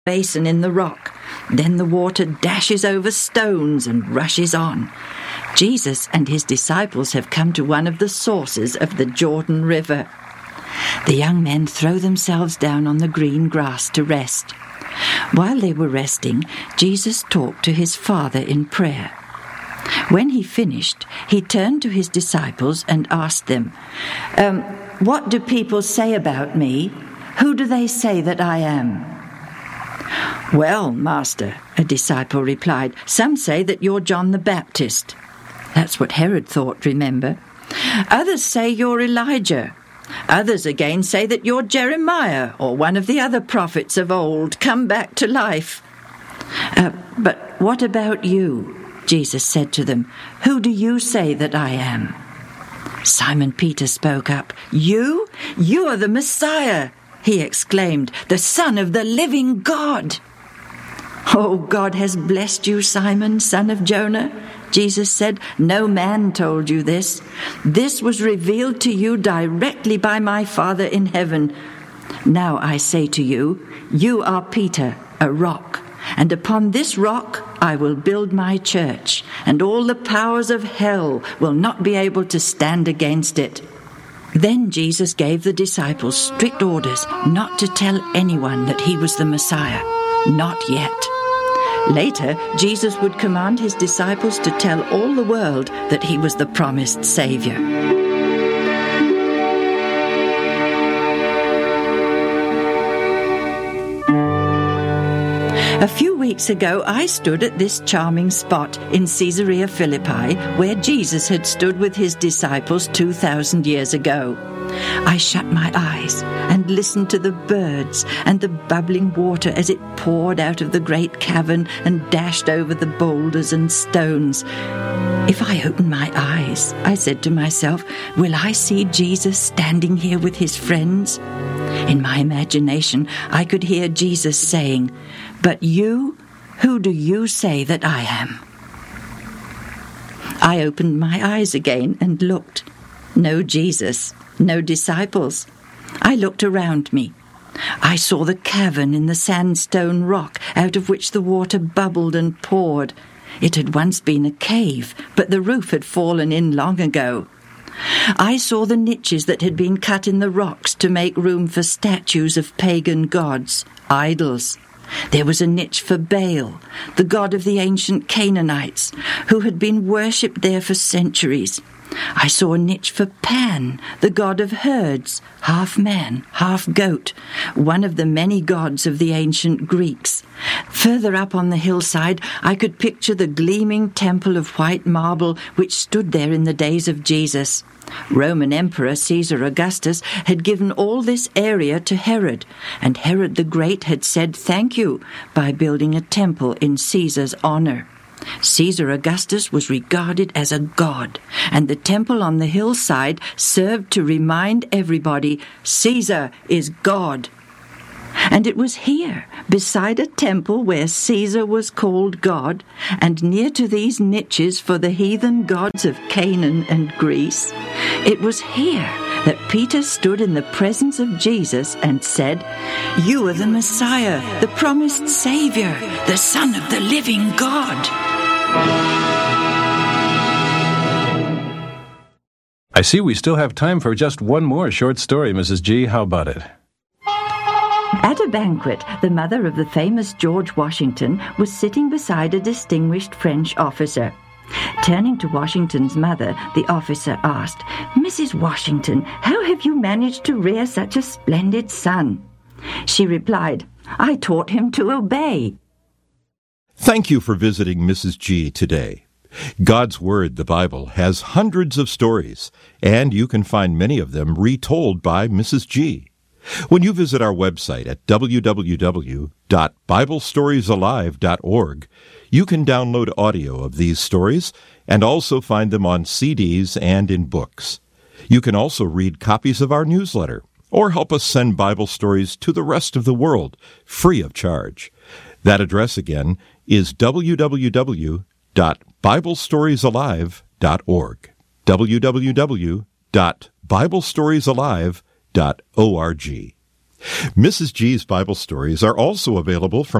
basin in the rock. Then the water dashes over stones and rushes on. Jesus and his disciples have come to one of the sources of the Jordan River. The young men throw themselves down on the green grass to rest. While they were resting, Jesus talked to his Father in prayer. When he finished, he turned to his disciples and asked them, "What do people say about me? Who do they say that I am?" "Well, Master," a disciple replied, "some say that you're John the Baptist." That's what Herod thought, remember. "Others say you're Elijah. Others again say that you're Jeremiah or one of the other prophets of old come back to life." "But what about you?" Jesus said to them. "Who do you say that I am?" Simon Peter spoke up. "You? You are the Messiah," he exclaimed, "the Son of the living God." "Oh, God has blessed you, Simon, son of Jonah," Jesus said. "No man told you this. This was revealed to you directly by my Father in heaven. Now I say to you, you are Peter, a rock, and upon this rock I will build my church, and all the powers of hell will not be able to stand against it." Then Jesus gave the disciples strict orders not to tell anyone that he was the Messiah. Not yet. Later, Jesus would command his disciples to tell all the world that he was the promised Savior. A few weeks ago, I stood at this charming spot in Caesarea Philippi, where Jesus had stood with his disciples 2,000 years ago. I shut my eyes and listened to the birds and the bubbling water as it poured out of the great cavern and dashed over the boulders and stones. If I open my eyes, I said to myself, will I see Jesus standing here with his friends? In my imagination, I could hear Jesus saying, "But you, who do you say that I am?" I opened my eyes again and looked. No Jesus, no disciples. I looked around me. I saw the cavern in the sandstone rock out of which the water bubbled and poured. It had once been a cave, but the roof had fallen in long ago. I saw the niches that had been cut in the rocks to make room for statues of pagan gods, idols. There was a niche for Baal, the god of the ancient Canaanites, who had been worshipped there for centuries. I saw a niche for Pan, the god of herds, half man, half goat, one of the many gods of the ancient Greeks. Further up on the hillside, I could picture the gleaming temple of white marble which stood there in the days of Jesus. Roman Emperor Caesar Augustus had given all this area to Herod, and Herod the Great had said thank you by building a temple in Caesar's honor. Caesar Augustus was regarded as a god, and the temple on the hillside served to remind everybody Caesar is God. And it was here, beside a temple where Caesar was called God, and near to these niches for the heathen gods of Canaan and Greece, it was here that Peter stood in the presence of Jesus and said, "You are the Messiah, the promised Savior, the Son of the living God." I see we still have time for just one more short story, Mrs. G. How about it? At a banquet, the mother of the famous George Washington was sitting beside a distinguished French officer. Turning to Washington's mother, the officer asked, "Mrs. Washington, how have you managed to rear such a splendid son?" She replied, "I taught him to obey." Thank you for visiting Mrs. G today. God's Word, the Bible, has hundreds of stories, and you can find many of them retold by Mrs. G. When you visit our website at www.biblestoriesalive.org, you can download audio of these stories and also find them on CDs and in books. You can also read copies of our newsletter or help us send Bible stories to the rest of the world free of charge. That address again is www.biblestoriesalive.org. www.biblestoriesalive.org. Mrs. G's Bible stories are also available from